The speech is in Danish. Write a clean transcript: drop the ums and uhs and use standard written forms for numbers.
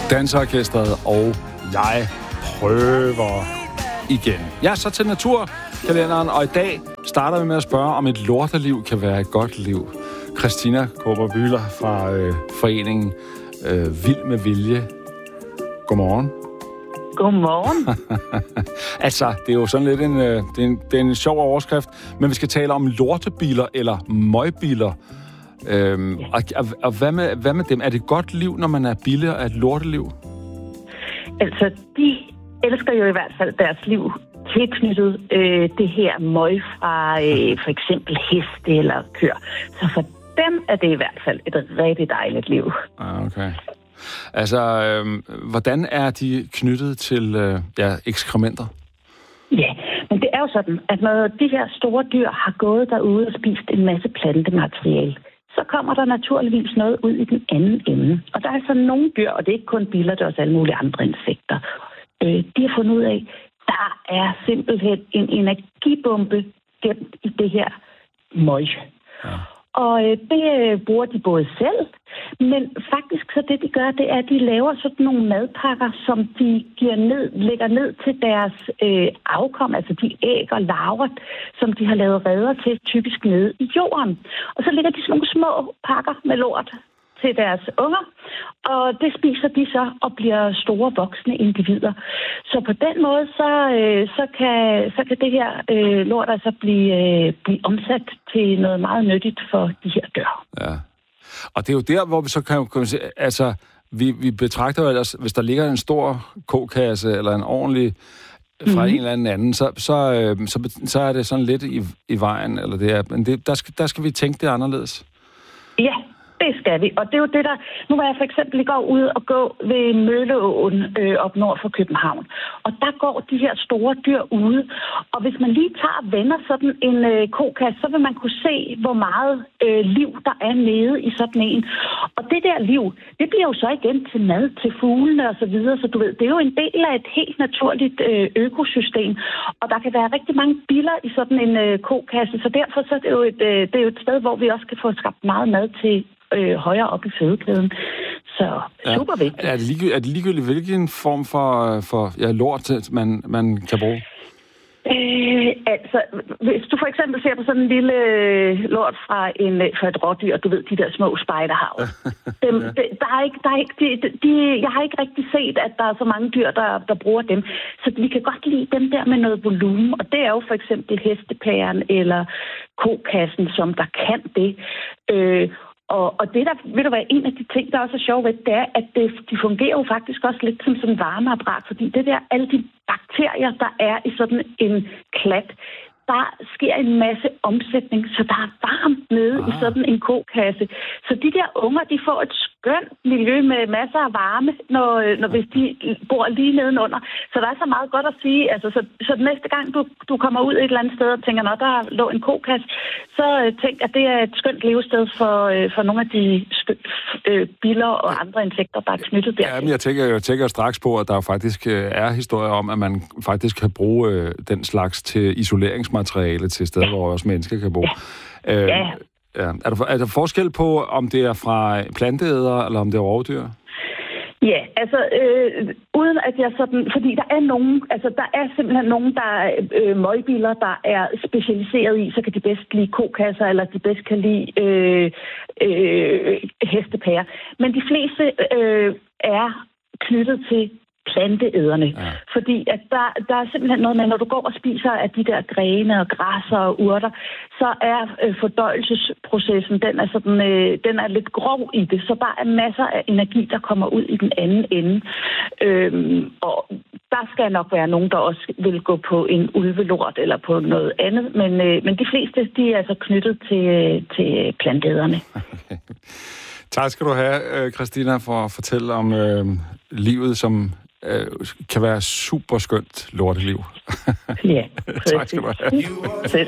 Danseorkestret, og jeg prøver igen. Ja, så til naturkalenderen, og i dag starter vi med at spørge, om et lorteliv kan være et godt liv. Christina Kåber-Bühler fra foreningen Vild med Vilje. Godmorgen. Godmorgen. Altså, det er jo sådan lidt det er en sjov overskrift, men vi skal tale om lortebiler eller møgbiler. Og hvad med dem? Er det et godt liv, når man er biler af et lorteliv? Altså, de elsker jo i hvert fald deres liv tilknyttet det her møg fra for eksempel heste eller køer. Så for dem er det i hvert fald et rigtig dejligt liv. Okay. Altså, hvordan er de knyttet til ekskrementer? Ja, men det er jo sådan, at når de her store dyr har gået derude og spist en masse plantemateriale, så kommer der naturligvis noget ud i den anden ende. Og der er altså nogle dyr, og det er ikke kun biller, det er også alle mulige andre insekter. De har fundet ud af, at der er simpelthen en energibombe gemt i det her møg. Ja. Og det bruger de både selv, men faktisk så det, de gør, det er, at de laver sådan nogle madpakker, som de lægger ned til deres afkom, altså de æg og larver, som de har lavet reder til, typisk nede i jorden. Og så lægger de sådan nogle små pakker med lort til deres unger, og det spiser de så og bliver store voksne individer. Så på den måde, så kan det her lort altså blive omsat til noget meget nyttigt for de her dyr. Ja. Og det er jo der, hvor vi så kan se, altså vi betragter jo ellers, hvis der ligger en stor kokasse eller en ordentlig fra en eller anden, så er det sådan lidt i vejen, eller det er, men der skal vi tænke det anderledes. Ja. Det skal vi, og det er jo det, der... Nu var jeg for eksempel i går ude og gå ved Mølleåen op nord for København, og der går de her store dyr ude, og hvis man lige tager og vender sådan en kokasse, så vil man kunne se, hvor meget liv der er nede i sådan en. Og det der liv, det bliver jo så igen til mad til fuglene og så videre, så du ved, det er jo en del af et helt naturligt økosystem, og der kan være rigtig mange biller i sådan en kokasse, så derfor så er det jo et sted, hvor vi også kan få skabt meget mad til højere op i fødekæden. Så super vigtigt. Er det ligegyldigt, hvilken form for lort, man kan bruge? Altså, hvis du for eksempel ser på sådan en lille lort fra et rådyr, du ved, de der små spejderhav. Jeg har ikke rigtig set, at der er så mange dyr, der bruger dem. Så vi kan godt lide dem der med noget volumen, og det er jo for eksempel hestepæren eller kokassen, som der kan det. Og det der vil være en af de ting, der også er sjovt ved, det er, at de fungerer jo faktisk også lidt som sådan en varmeapparat, fordi det der, alle de bakterier, der er i sådan en klat, der sker en masse omsætning, så der er varmt nede i sådan en kokasse. Så de der unger, de får et skønt miljø med masser af varme, når hvis de bor lige nedenunder. Så der er så meget godt at sige. Altså, så næste gang du kommer ud et eller andet sted og tænker, der lå en kokasse, så tænk, at det er et skønt levested for nogle af de biller og andre insekter, der er knyttet der. Ja, men jeg tænker straks på, at der faktisk er historier om, at man faktisk kan bruge den slags til isoleringsmateriale til steder, hvor også mennesker kan bo. Ja. Er der forskel på, om det er fra planteædere, eller om det er rovdyr? Ja, altså uden at jeg sådan... Fordi der er simpelthen nogen, der er møgbiler, der er specialiseret i, så kan de bedst lide kokasser, eller de bedst kan lide hestepærer. Men de fleste er knyttet til planteæderne. Ja. Fordi at der er simpelthen noget med, når du går og spiser af de der grene og græsser og urter, så er fordøjelsesprocessen, den er lidt grov i det, så der er masser af energi, der kommer ud i den anden ende. Og der skal nok være nogen, der også vil gå på en ulvelort eller på noget andet, men de fleste, de er altså knyttet til planteæderne. Okay. Tak skal du have, Christina, for at fortælle om livet, som kan være super skønt lorteliv. Ja, tak skal du have.